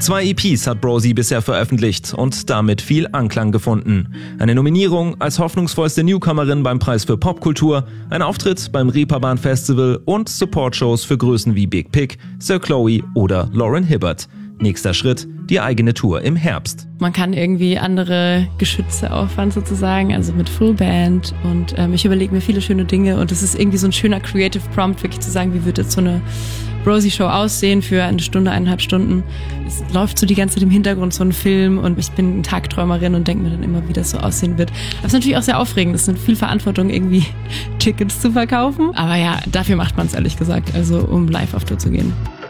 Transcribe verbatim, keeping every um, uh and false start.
Zwei E Ps hat Brosie bisher veröffentlicht und damit viel Anklang gefunden. Eine Nominierung als hoffnungsvollste Newcomerin beim Preis für Popkultur, ein Auftritt beim Reeperbahn Festival und Support-Shows für Größen wie Big Pig, Sir Chloe oder Lauren Hibbert. Nächster Schritt, die eigene Tour im Herbst. Man kann irgendwie andere Geschütze auffahren sozusagen, also mit Fullband und ähm, ich überlege mir viele schöne Dinge und es ist irgendwie so ein schöner Creative Prompt, wirklich zu sagen, wie wird jetzt so eine Brosie-Show aussehen für eine Stunde, eineinhalb Stunden. Es läuft so die ganze Zeit im Hintergrund so ein Film und ich bin eine Tagträumerin und denke mir dann immer, wie das so aussehen wird. Aber es ist natürlich auch sehr aufregend, es ist viel Verantwortung, irgendwie Tickets zu verkaufen. Aber ja, dafür macht man es ehrlich gesagt, also um live auf Tour zu gehen.